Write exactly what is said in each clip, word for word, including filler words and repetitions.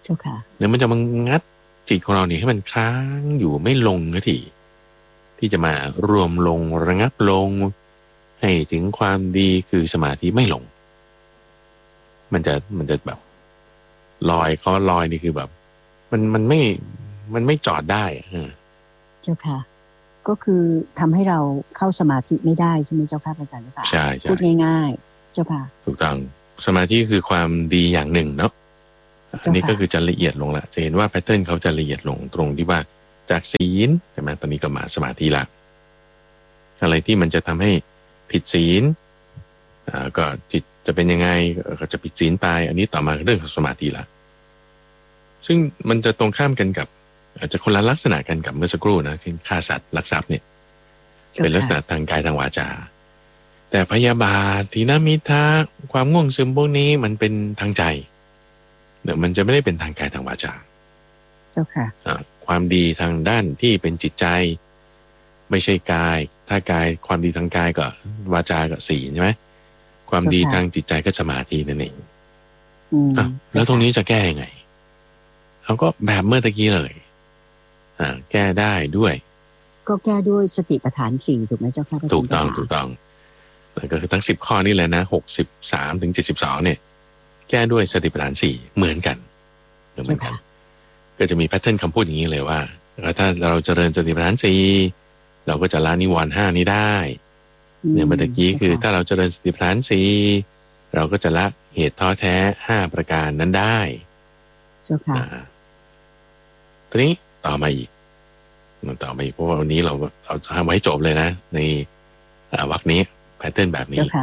เจ้าค่ะเนี่ยมันจะมางัดจิตของเราเนี่ยให้มันค้างอยู่ไม่ลงสักทีที่จะมารวมลงระงับลงให้ถึงความดีคือสมาธิไม่ลงมันจะมันจะแบบลอยเขาลอยนี่คือแบบมันมันไม่มันไม่จอดได้เจ้าค่ะก็คือทำให้เราเข้าสมาธิไม่ได้ใช่ไหมเจ้าค่ะอาจารย์ค่ะใช่ใช่พูดง่ายๆเจ้าค่ะถูกต้องสมาธิคือความดีอย่างหนึ่งเนาะอันนี้ก็คือจะละเอียดลงละจะเห็นว่าแพทเทิร์นเขาจะละเอียดลงตรงที่ว่าจากศีลใช่ไหมตอนนี้ก็มาสมาธิละอะไรที่มันจะทำให้ผิดศีลอ่าก็จิตจะเป็นยังไงก็จะผิดศีลไปอันนี้ต่อมาเรื่องของสมาธิละซึ่งมันจะตรงข้ามกันกับอาจจะคนละลักษณะกันกับเมื่อสักครู่นะที่ฆ่าสัตว์ลักทรัพย์เนี่ยเป็นลักษณะทางกายทางวาจาแต่พยาบาททีนมิทะความง่วงซึมพวกนี้มันเป็นทางใจเนี่ยมันจะไม่ได้เป็นทางกายทางวาจาเจ้าค่ะความดีทางด้านที่เป็นจิตใจไม่ใช่กายถ้ากายความดีทางกายก็วาจาก็ศีลใช่ไหมความดีทางจิตใจก็สมาธินั่นเองอ่ะแล้วตรงนี้จะแก้ยังไงเขาก็แบบเมื่อตะกี้เลยอ่าแก้ได้ด้วยก็แก้ด้วยสติปัฏฐานสี่ถูกไหมเจ้าค่ะถูกต้องถูกต้องแล้วก็คือทั้งสิบข้อนี่แหละนะหกสิบสามถึงเจ็ดสิบสองเนี่ยแก้ด้วยสติปัฏฐานสี่เหมือนกันเหมือนกันก็จะมีแพทเทิร์นคำพูดอย่างนี้เลยว่าถ้าเราเจริญสติปัฏฐานสี่เราก็จะละนิวรณ์ห้านี้ได้เนี่ยเมื่อกี้คือถ้าเราเจริญสติปัฏฐานสี่เราก็จะละเหตุท้อแท้ห้าประการนั้นได้เจ้าค่ะทีนี้ต่อมาอีกต่อมาอีกเพราะว่าวันนี้เราเอาทำไว้จบเลยนะในวรรคนี้แพทเทิร์นแบบนี้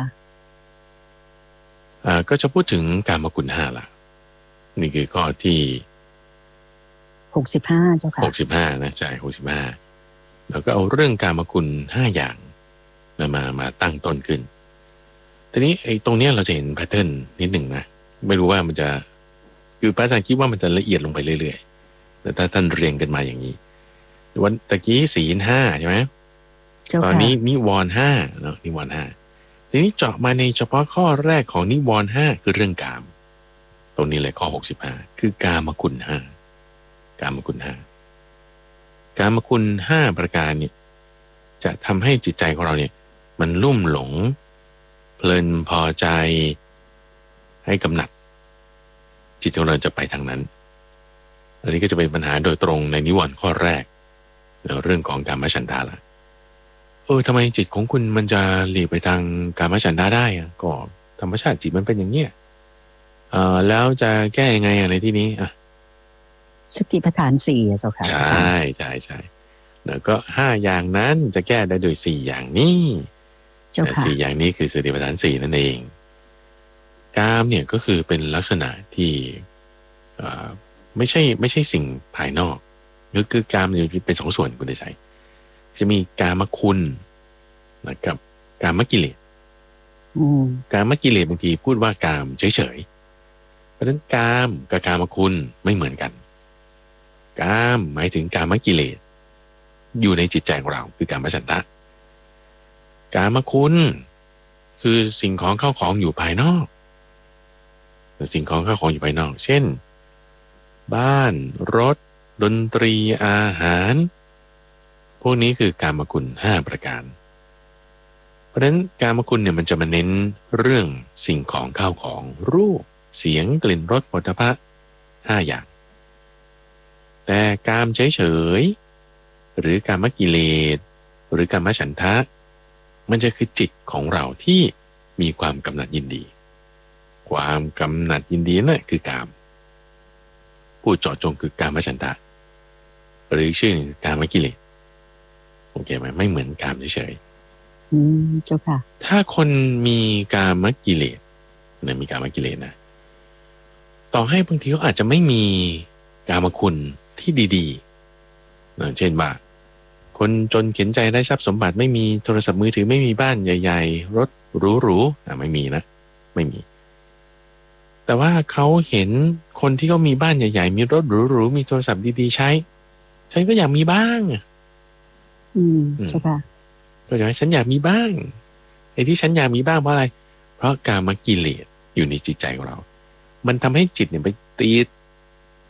ก็จะพูดถึงกามคุณห้าละนี่คือข้อที่หกสิบห้าเจ้าค่ะหกสิบห้านะใช่หกสิบห้าแล้วก็เอาเรื่องกามคุณห้าอย่างมามาตั้งต้นขึ้นทีนี้ไอ้ตรงเนี้ยเราจะเห็นแพทเทิร์นนิดหนึ่งนะไม่รู้ว่ามันจะคือพระอาจารย์คิดว่ามันจะละเอียดลงไปเรื่อยๆแต่ถ้าท่านเรียงกันมาอย่างนี้วันตะกี้ศีลห้าใช่ไหมตอนนี้นิวรณ์ห้าเนาะนิวรณ์ห้าทีนี้เจาะมาในเฉพาะข้อแรกของนิวรณ์ห้าคือเรื่องกามตรงนี้เลยข้อหกสิบห้าคือกามคุณห้ากามคุณห้ากามคุณห้าประการเนี่ยจะทำให้จิตใจของเราเนี่ยมันลุ่มหลงเพลินพอใจให้กำหนัดจิตของเราจะไปทางนั้นอันนี้ก็จะเป็นปัญหาโดยตรงในนิวรณ์ข้อแรกเรื่องของกามฉันทะละเออทำไมจิตของคุณมันจะหลีกไปทางกามฉันทะได้อะก็ธรรมชาติจิตมันเป็นอย่างเนี้ยเอ่อแล้วจะแก้ยังไงอะไรที่นี้อ่ะสติปัฏฐานสี่เจ้าค่ะใช่ใช่ใช่แล้วก็ห้าอย่างนั้นจะแก้ได้โดยสี่อย่างนี้สี่อย่างนี้คือสติปัฏฐานสี่นั่นเองกามเนี่ยก็คือเป็นลักษณะที่ไม่ใช่ไม่ใช่สิ่งภายนอกก็คือกามเนี่ยเป็นสองส่วนคุณได้ใช้จะมีกามคุณกับกามกิเลสกามกิเลสบางทีพูดว่ากามเฉยๆเพราะฉะนั้นกามกับกามคุณไม่เหมือนกันกามหมายถึงกามกิเลสอยู่ในจิตใจของเราคือกามฉันทะกามคุณคือสิ่งของเข้าของอยู่ภายนอกสิ่งของเข้าของอยู่ภายนอกเช่นบ้านรถดนตรีอาหารพวกนี้คือกามคุณห้าประการเพราะฉะนั้นกามคุณเนี่ยมันจะมาเน้นเรื่องสิ่งของเข้าของรูปเสียงกลิ่นรสโผฏฐัพพะห้าอย่างแต่กามเฉยๆหรือกามกิเลสหรือกามฉันทะมันจะคือจิตของเราที่มีความกำหนัดยินดีความกำหนัดยินดีนั่นคือกามผู้เจาะจงคือกามฉันทะหรือชื่อกามกิเลสโอเคไหมไม่เหมือนกามเฉยๆอืมเจ้าค่ะถ้าคนมีกามกิเลสเนี่ยมีกามกิเลสนะต่อให้บางทีเขาอาจจะไม่มีกามคุณที่ดีๆนะเช่นว่าคนจนเข็นใจได้ทรัพย์สมบัติไม่มีโทรศัพท์มือถือไม่มีบ้านใหญ่ๆรถหรูๆอ่ะไม่มีนะไม่มีแต่ว่าเขาเห็นคนที่เขามีบ้านใหญ่ๆมีรถหรูๆมีโทรศัพท์ดีๆใช้ฉันก็อยากมีบ้างอืมใช่ป่ะก็จะให้ฉันอยากมีบ้างไอ้ที่ฉันอยากมีบ้างเพราะอะไรเพราะกามกิเลสอยู่ในจิตใจของเรามันทำให้จิตเนี่ยไปติด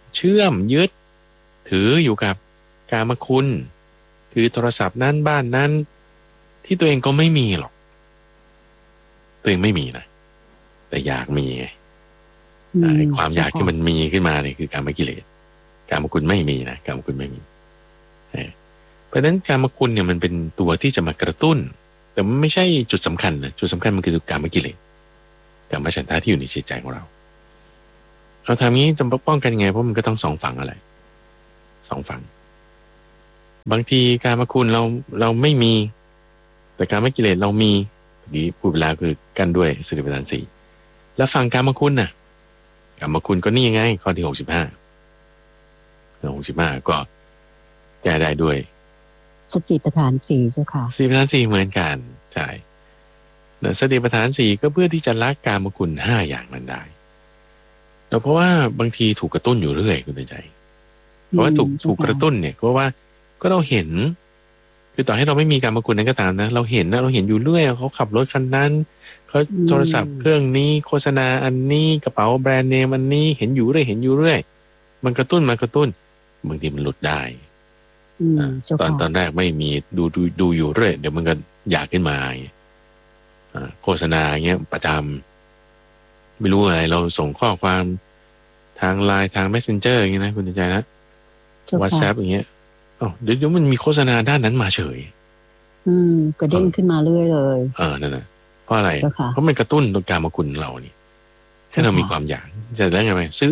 เชื่อมยึดถืออยู่กับกามคุณคือโทรศัพท์นั้นบ้านนั้นที่ตัวเองก็ไม่มีหรอกตัวเองไม่มีนะแต่อยากมีไงไอ้ความอยากที่มันมีขึ้นมาเนี่ยคือกามกิเลสกามคุณไม่มีนะกามคุณไม่มีเพราะฉะนั้นกามคุณเนี่ยมันเป็นตัวที่จะมากระตุ้นแต่มันไม่ใช่จุดสำคัญนะจุดสำคัญมันคือกามกิเลสกามฉันทะที่อยู่ในจิตใจของเราเอาทำงี้จะป้องกันไงเพราะมันก็ต้องสองฝั่งอะไรสองฝั่งบางทีกามคุณเราเราไม่มีแต่กามกิเลสเรามีที่พูดเวลาคือกันด้วยสติปัฏฐานสี่แล้วฝั่งกามคุณน่ะกามคุณก็นี่ไงข้อที่หกสิบห้าหกสิบห้าก็แก้ได้ด้วยสติปัฏฐานสี่เจ้าค่ะสติปัฏฐานสี่เหมือนกันใช่สติปัฏฐานสี่ก็เพื่อที่จะละกามคุณห้าอย่างนั้นได้แล้วเพราะว่าบางทีถูกกระตุ้นอยู่เรื่อยคุณใจเพราะว่าถูกถูกกระตุ้นเนี่ยเพราะว่าก็เราเห็นคือต่อให้เราไม่มีกามคุณนั้นก็ตามนะเราเห็นนะเราเห็นอยู่เรื่อยเขาขับรถคันนั้นเขาโทรศัพท์เครื่องนี้โฆษณาอันนี้กระเป๋าแบรนด์เนมอันนี้เห็นอยู่เรื่อยเห็นอยู่เรื่อยมันกระตุ้นมันกระตุ้นบางทีมันหลุดได้ตอนตอนแรกไม่มีดูดูดูอยู่เรื่อยเดี๋ยวมันก็อยากขึ้นมาโฆษณาเงี้ยประจำไม่รู้อะไรเราส่งข้อความทางไลน์ทาง Messenger อย่างเงี้ยนะคุณใจนะ WhatsApp อย่างเงี้ยอ๋อเดี๋ยวมันมีโฆษณาด้านนั้นมาเฉยอืมกระเด้งขึ้นมาเรื่อยเลยเออนั่นน่ะเพราะอะไรเพราะมันกระตุ้นตัวกามคุณเรานี่ถ้าเรามีความอยากจะได้ไงไหมซื้อ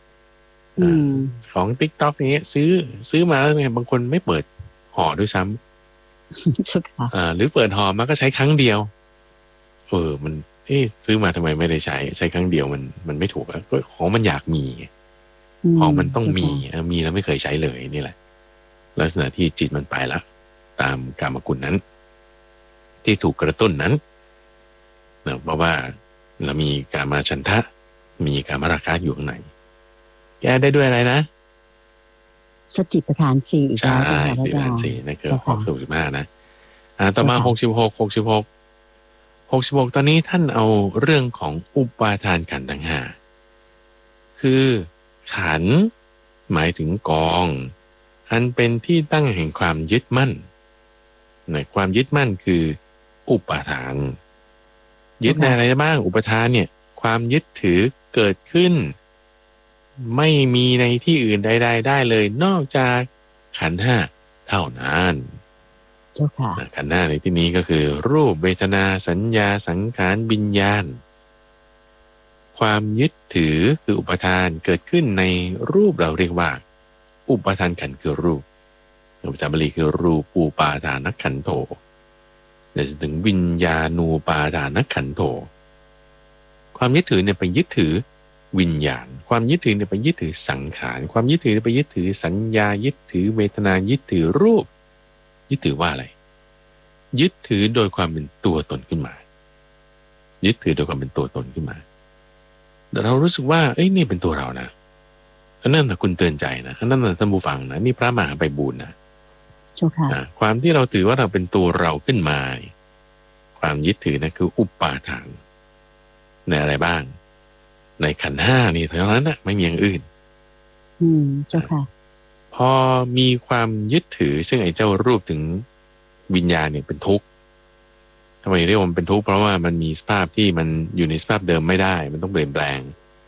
ของ TikTok นี้ซื้อซื้อมาแล้วไงบางคนไม่เปิดห่อด้วยซ้ำอ่าหรือเปิดห่อมาก็ใช้ครั้งเดียวเออมันเอ๊ะซื้อมาทำไมไม่ได้ใช้ใช้ครั้งเดียวมันมันไม่ถูกอ่ะของมันอยากมีของมันต้องมีมีแล้วไม่เคยใช้เลยนี่แหละลักษณะที่จิตมันไปละตามกามคุณนั้นที่ถูกกระตุ้นนั้นเนื่องเพราะว่าเรามีกามฉันทะมีกามราคะอยู่ข้างในแก้ได้ด้วยอะไรนะสติปัฏฐานสี่ใช่สติปัฏฐานสี่นั่นคือข้อหกสิบห้านะอ่าต่อมาหกสิบหกหกสิบหกหกสิบหกตอนนี้ท่านเอาเรื่องของอุปาทานขันธ์ทั้งห้าคือขันธ์หมายถึงกองอันเป็นที่ตั้งแห่งความยึดมั่นในความยึดมั่นคืออุปาทานยึดในอะไรบ้างอุปทานเนี่ยความยึดถือเกิดขึ้นไม่มีในที่อื่นใดๆได้เลยนอกจากขันธ์ห้าเท่านั้นเจ้าค่ะขันธ์ห้าในที่นี้ก็คือรูปเวทนาสัญญาสังขารวิญญาณความยึดถือคืออุปทานเกิดขึ้นในรูปเราเรียกว่าอุปทานขันธ์คือรูปภาษาบาลีคือรูปูปาทานขันโธแต่ถึงวิญญาณูปาทานขันโธความยึดถือเนี่ยไปยึดถือวิญญาณความยึดถือเนี่ยไปยึดถือสังขารความยึดถือเนี่ยไปยึดถือสัญญายึดถือเวทนายึดถือรูปยึดถือว่าอะไรยึดถือโดยความเป็นตัวตนขึ้นมายึดถือโดยความเป็นตัวตนขึ้นมาแต่เรารู้สึกว่าเอ้ยนี่เป็นตัวเรานะอันนั้นนะคุณเตือนใจนะอันนั้นนะท่านผู้ฟังนะนี่พระมหาไพบูลย์นะเจ้าค่ะความที่เราถือว่าเราเป็นตัวเราขึ้นมาความยึดถือนะคืออุปาทานในอะไรบ้างในขันธ์ห้านี่เท่านั้นนะไม่มีอย่างอื่นอืมเจ้าค่ะพอมีความยึดถือซึ่งไอ้เจ้ารูปถึงวิญญาณเนี่ยเป็นทุกข์ทำไมเรียกว่ามันเป็นทุกข์เพราะว่ามันมีสภาพที่มันอยู่ในสภาพเดิมไม่ได้มันต้องเปลี่ยนแปลง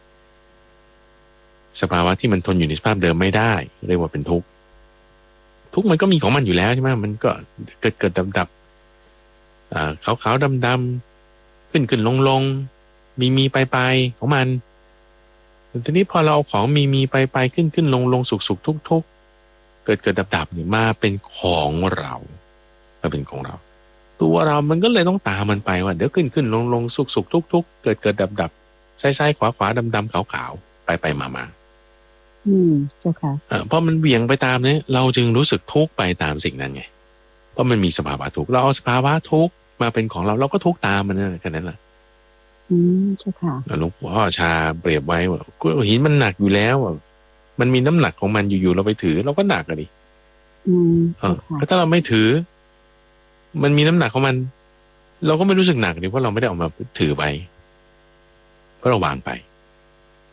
สภาวะที่มันทนอยู่ในสภาพเดิมไม่ได้เรียกว่าเป็นทุกข์ทุกข์มันก็มีของมันอยู่แล้วใช่ไหมมันก็เกิดเกิดดับดับอ่าขาวขาวดำดำขึ้นขึ้นลงลงมีมีไปไปของมันทีนี้พอเราเอาของมีมีไปไปขึ้นขึ้นลงลงสุกสุกทุกทุกเกิดเกิดดับดับเนี่ยมาเป็นของเรามาเป็นของเราตัวเรามันก็เลยต้องตามมันไปว่าเดี๋ยวขึ้นขึ้นลงลงสุกสุกทุกทุกเกิดเกิดดับดับซ้ายซ้ายขวาขวาดำดำขาวขาวไปไปมามาอืมเจ้าค่ะอ่าเพราะมันเบี่ยงไปตามนี้เราจึงรู้สึกทุกข์ไปตามสิ่งนั้นไงเพราะมันมีสภาวะทุกข์เราเอาสภาวะทุกข์มาเป็นของเราเราก็ทุกข์ตามมันนั่นแค่นั้นแหละอืมเจ้าค่ะหลวงพ่อชาเปรียบไว้ว่าก้อนหินมันหนักอยู่แล้วมันมีน้ำหนักของมันอยู่ๆเราไปถือเราก็หนักอะดิอืมเออถ้าเราไม่ถือมันมีน้ำหนักของมันเราก็ไม่รู้สึกหนักดิเพราะเราไม่ได้ออกมาถือไปเพราะเราวางไป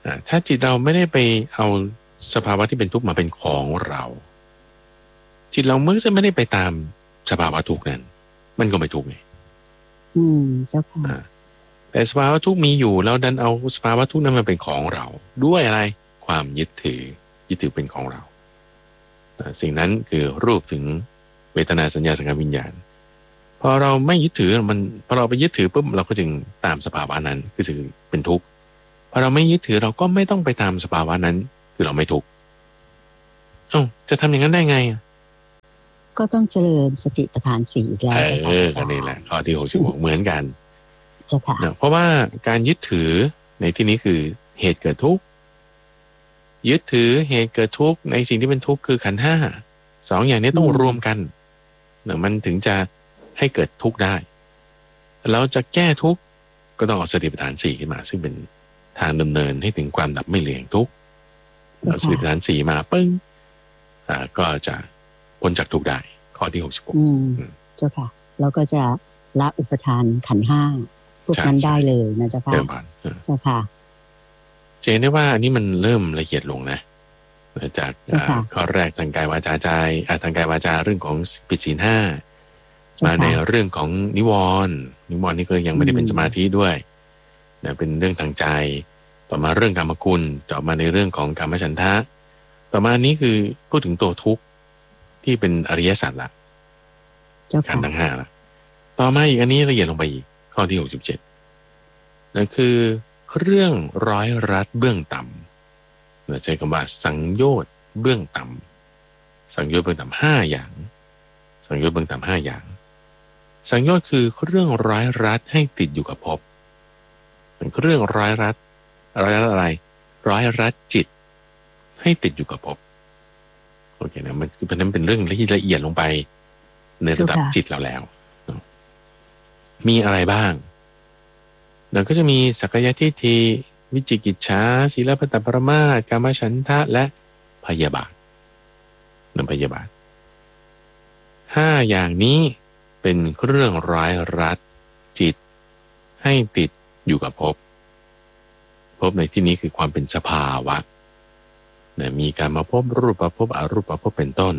ถ้าจิตเราไม่ได้ไปเอาสภาวะที่เป็นทุกข์มาเป็นของเราจิตเราเมื่อจะไม่ได้ไปตามสภาวะทุกข์นั้นมันก็ไม่ทุกข์ไงอืมเจ้าค่ะแต่สภาวะทุกข์มีอยู่แล้วดันเอาสภาวะทุกข์นั้นมาเป็นของเราด้วยอะไรความยึดถือยึดถือเป็นของเราสิ่งนั้นคือรูปถึงเวทนาสัญญาสังขารวิญญาณพอเราไม่ยึดถือมันพอเราไปยึดถือปุ๊บเราก็จึงตามสภาวะนั้นคือถือเป็นทุกข์พอเราไม่ยึดถือเราก็ไม่ต้องไปตามสภาวะนั้นคือเราไม่ทุกข์เอ้าจะทำอย่างนั้นได้ไงก็ต้องเจริญสติปัฏฐานสี่อีกแล้วเออก็นี่แหละข้อที่หกสิบหกเหมือนกันเจ้าค่ะเพราะว่าการยึดถือในที่นี้คือเหตุเกิดทุกข์ยึดถือเหตุเกิดทุกข์ในสิ่งที่เป็นทุกข์คือขันธ์ห้าสองอย่างนี้ต้องรวมกันเนี่ยมันถึงจะให้เกิดทุกข์ได้เราจะแก้ทุกข์ก็ต้องเอาสติปัฏฐานสี่ขึ้นมาซึ่งเป็นทางดำเนินให้ถึงความดับไม่เหลือทุกข์เอาสติปัฏฐานสี่มาปึ้งอ่าก็จะพ้นจากทุกข์ได้ข้อที่หกสิบหกเจ้าค่ะแล้วก็จะละอุปทานขันธ์ห้าพวกนั้นได้เลยนะเจ้าค่ะเจ้าค่ะเจนได้ว่าอันนี้มันเริ่มละเอียดลงนะจากข้อแรกทางกายวาจาใจทางกายวาจาเรื่องของปิดศีลห้ามาในเรื่องของนิวรณ์นิวรณ์นี่ก็ยังไม่ได้เป็นสมาธิด้วยนะเป็นเรื่องทางใจต่อมาเรื่องกามคุณต่อมาในเรื่องของกามฉันทะต่อมานี้คือพูดถึงตัวทุกข์ที่เป็นอริยสัจละขันธ์ทั้งห้าละต่อมาอีกอันนี้ละเอียดลงไปอีกข้อที่หกสิบเจ็ดนั่นคือเรื่องร้อยรัดเบื้องต่ำเราใช้คำว่าสังโยชน์เบื้องต่ำสังโยชน์เบื้องต่ำห้าอย่างสังโยชน์เบื้องต่ำห้าอย่างสังโยชน์คือเรื่องร้อยรัดให้ติดอยู่กับภพเป็นเรื่องร้อยรัดร้อยรัดอะไรร้อยรัดจิตให้ติดอยู่กับภพโอเคนะมันคือเป็นเรื่องที่ละเอียดลงไปในระดับจิตเราแล้วมีอะไรบ้างเราก็จะมีสักยทิฏฐิวิจิกิจฉาศีลพัตตปรมาสกามฉันทะและพยาบาทนั่นพยาบาทห้าอย่างนี้เป็นเรื่องร้ายรัดจิตให้ติดอยู่กับภพภพในที่นี้คือความเป็นสภาวะนะมีการมาพบรูปภพอรูปภพเป็นต้น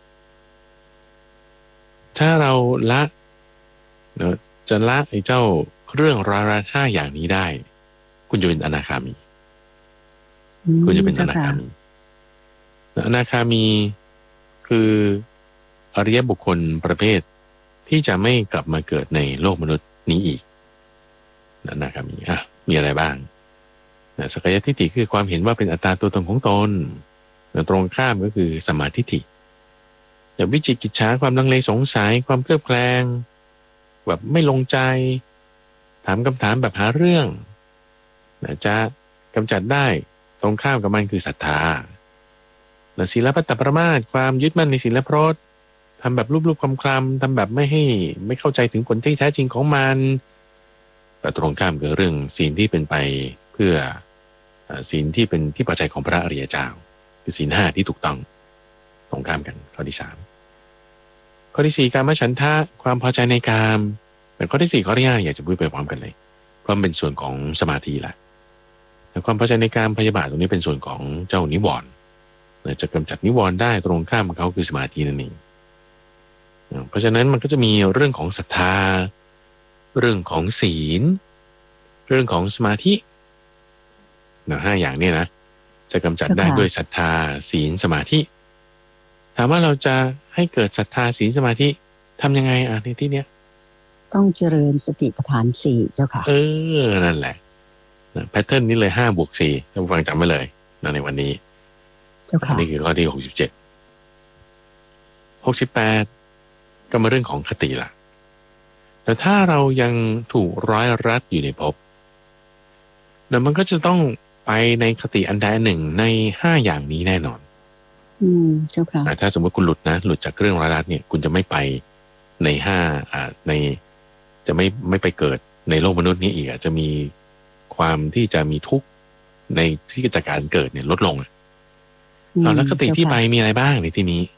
ถ้าเราละเนะจะละไอ้เจ้าเรื่องร้ายรัดห้าอย่างนี้ได้คุณจะเป็นอนาคามีคุณจะเป็นอนาคามีอนาคามีคืออริยบุคคลประเภทที่จะไม่กลับมาเกิดในโลกมนุษย์นี้อีกอนาคามีอ่ะมีอะไรบ้างสักยทิฏฐิคือความเห็นว่าเป็นอัตตาตัวตนของตนตรงข้ามก็คือสัมมาทิฏฐิอย่างวิจิกิจฉาความลังเลสงสัยความเคลือบแคลงแบบไม่ลงใจถามคำถามแบบหาเรื่องจะกำจัดได้ตรงข้ามกับมันคือศรัทธาศีลพัตตปรมาสความยึดมั่นในศีลพรตทำแบบรูปๆคลำๆทำแบบไม่ให้ไม่เข้าใจถึงผลที่แท้จริงของมันแต่ตรงข้ามกับเรื่องศีลที่เป็นไปเพื่อศีลที่เป็นที่พอใจของพระอริยเจ้าคือศีลห้าที่ถูกต้องตรงข้ามกันข้อที่สามข้อที่สี่กามฉันทะความพอใจในกามแต่ข้อที่สี่ข้อที่ห้าอยากจะพูดไปพร้อมกันเลยเพราะมันเป็นส่วนของสมาธิละแต่ความพอใจในกามพยาบาทตรงนี้เป็นส่วนของเจ้านิวรณ์จะกำจัดนิวรณ์ได้ตรงข้ามกับเขาคือสมาธินั่นเองเพราะฉะนั้นมันก็จะมีเรื่องของศรัทธาเรื่องของศีลเรื่องของสมาธินะห้าอย่างนี้นะจะกำจัดได้ด้วยศรัทธาศีลสมาธิถามว่าเราจะให้เกิดศรัทธาศีลสมาธิทำยังไงอ่ะในที่เนี้ยต้องเจริญสติปัฏฐานสี่เจ้าค่ะเออนั่นแหละแพทเทิร์นนี้เลยห้าบวกสี่ท่านผู้ฟังจำไว้เลยในวันนี้เจ้าค่ะนี่คือข้อที่หกสิบเจ็ดหกสิบแปดก็มาเรื่องของคติล่ะแต่ถ้าเรายังถูกร้อยรัดอยู่ในภพแล้วมันก็จะต้องไปในคติอันใดหนึ่งในห้าอย่างนี้แน่นอนอืมเจ้าค่ะถ้าสมมติคุณหลุดนะหลุดจากเรื่องร้อยรัดเนี่ยคุณจะไม่ไปในห้าอ่าในจะไม่ไม่ไปเกิดในโลกมนุษย์นี้อีกอ่ะจะมีความที่จะมีทุกข์ในที่จากการเกิดเนี่ยลดลงอ่ะเอาแล้วคติที่ไปมีอะไรบ้างในที่นี้